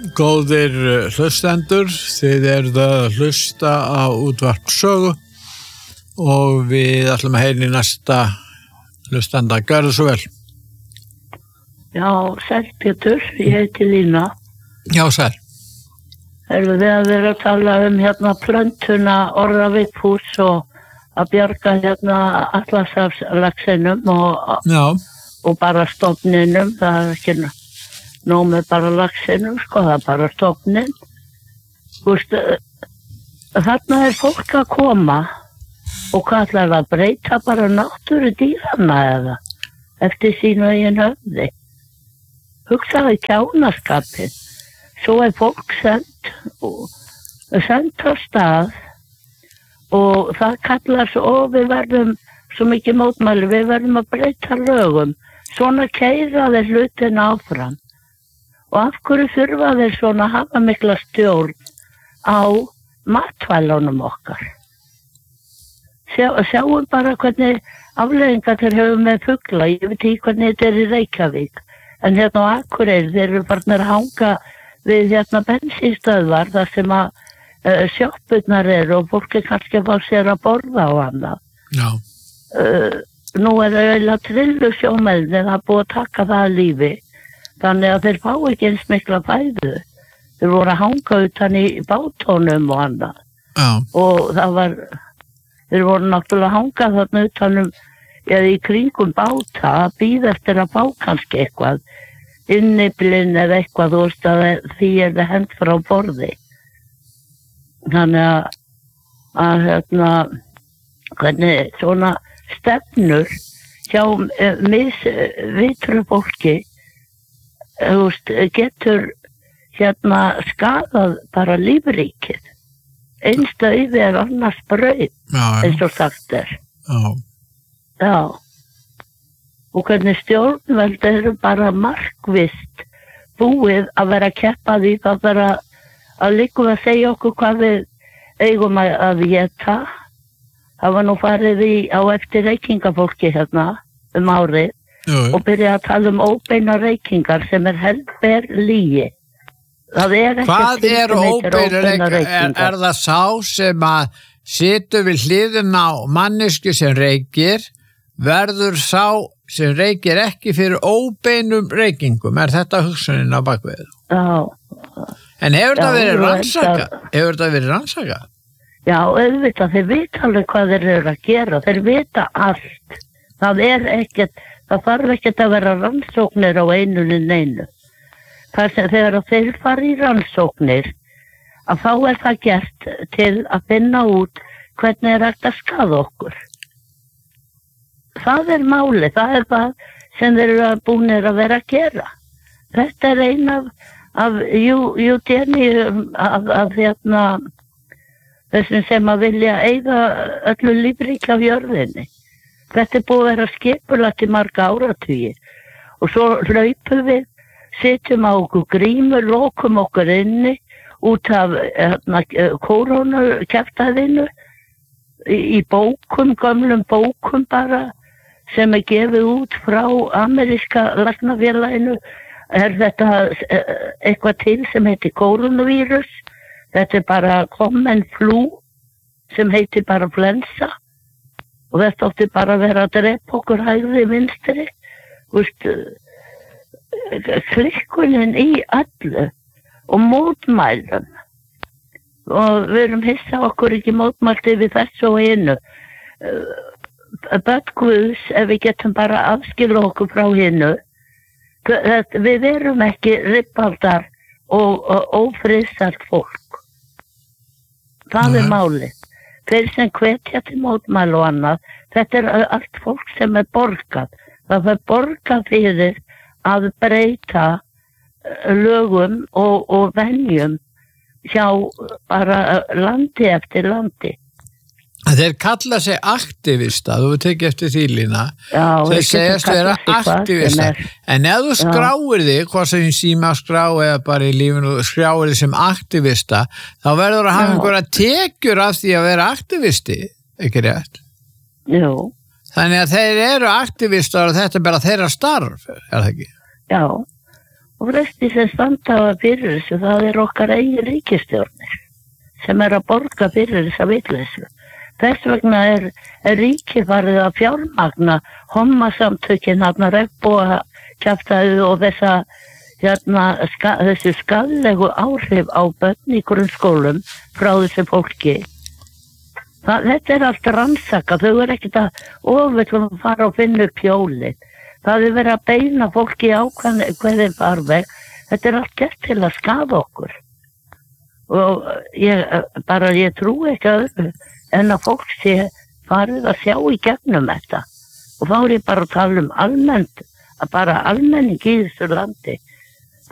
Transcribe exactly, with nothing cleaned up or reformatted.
Góðir hlustendur, þið eruð að hlusta á útvarp Sögu og við ætlum að heyra í næsta hlustanda. Gjörðu svo vel. Já, sæl Pétur, ég heiti Lína. Já, sæl. Erum við að vera að tala um hérna plöntuna Orðavíkfús og að bjarga hérna Atlantshafslaxinum og, og bara stofninum, það er ekki nóg með bara laxinum, sko, það er bara stofnin. Þú veist, þarna er fólk að koma og hvað ætlar að breyta bara náttúru dýranna eða eftir sínu eigin höfði. Hugsaði kjánaskapin. Svo er fólk sent og sent á stað og það kallar svo og við verðum svo mikið mótmæli, við verðum að breyta lögum. Svona keyra þeir hlutin áfram. Og af hverju þurfa þeir svona að hafa mikla stjórn á matvælunum okkar. Sjá, sjáum bara hvernig afleiðingar þeir hefur með fugla. Ég veit ekki hvernig þetta er í Reykjavík. En hérna á Akureyri þeir eru farnir að hanga við hérna bensínstöðvar þar sem að uh, sjoppurnar eru og fólk er kannski að fá sér að borða á annað. Já. Uh, nú er það eiginlega trillu sjómenni, það er búið að taka það að lífi. Þannig að þeir fá ekki eins mikla fæðu. Þeir voru að hanga utan í bátónum og annað. Já. Og það var, þeir voru náttúrulega að hanga þarna utanum, eða í kringum báta að bíða eftir að fá kannski eitthvað. Inniblinn eða eitthvað, þú veist að því er það hent frá borði. Þannig að, að hérna, hvernig svona stefnur hjá uh, misvitru fólki þú veist, getur hérna skadað bara lífríkið. Einsta yfir er annars brauð, eins og sagt er. Já. Já. Og hvernig stjórnvöld eru bara markvisst búið að vera að keppa því það vera að líka að segja okkur hvað við eigum að, að geta. Það var nú farið í á eftir reykingafólki hérna um árið. Jú. Og byrja að tala um óbeina reykingar sem er helber lygi. Það er ekki Hvað er óbeina reykingar? Er, er það sá sem að situr við hliðina á mannesku sem reykir, verður sá sem reykir ekki fyrir óbeinum reykingum? Er þetta hugsunin á bakvið? Já. En hefur það verið rannsaka? Hefur það verið rannsaka? Já, auðvitað, þeir vita alveg hvað þeir eru að gera. Þeir vita allt. Það er ekkert Það þarf ekkert að vera rannsóknir á einunni neinu. Það sem þegar þeir fara í rannsóknir, að þá er það gert til að finna út hvernig er hægt að skaða okkur. Það er máli, það er það sem þeir eru búinir að vera að gera. Þetta er ein af, af júdéni af, af hérna, þessum sem að vilja eiga öllu lífrík af jörðinni. Þetta er búið að vera skipulagt í marga áratugi og svo hlaupum við, sitjum á okkur grímur, lokum okkur inni út af hérna, kórónukeftaðinu í, í bókum, gömlum bókum bara sem er gefið út frá ameríska læknafélaginu. Er þetta eitthvað til sem heitir kórónuvírus, þetta er bara common flu sem heitir bara flensa. Og þetta átti bara að vera að drepa okkur hægri vinstri. Vist, klikkunin í öllu og mótmælum. Og við erum hissa okkur ekki mótmælt yfir þessu og einu. Börn Guðs, ef við getum bara afskila okkur frá hinu. Við erum ekki ribbaldar og, og ófriðsart fólk. Það er málið. Þeir sem hvetja til mótmæl og annað, þetta er allt fólk sem er borgað. Það er borgað fyrir að breyta lögum og, og venjum hjá bara landi eftir landi. Þeir kalla sig aktivista, þú tekið eftir því Lína. Já, þeir segjast vera aktivista. En ef þú skráir þig, hvað sem síma skrá eða bara í lífinu skráir þig sem aktivista, þá verður að hafa einhverja tekjur af því að vera aktivisti, ekki rétt? Jú. Þannig að þeir eru aktivistar og þetta er bara þeirra starf, er það ekki? Já, og resti sem standa fyrir þessu, það er okkar eigin ríkisstjórnir sem er að borga fyrir þessa vitleysu. Þess vegna er, er ríkið farið að fjármagna hommasamtökin, hérna regnboga kjaftaðu og þessa, hérna, ska, þessu skaðlegu áhrif á börn í grunnskólum frá þessu fólki. Það, þetta er allt rannsaka, þau er ekkert að ofellum að fara og finna upp hjólið. Það er verið að beina fólki á hvernig farveg. Þetta er allt gert til að skaða okkur. Og ég, bara, ég trú ekki að en að fólk sé farið að sjá í gegnum þetta. Og þá er ég bara að tala um almennt, að bara almenning í þessu landi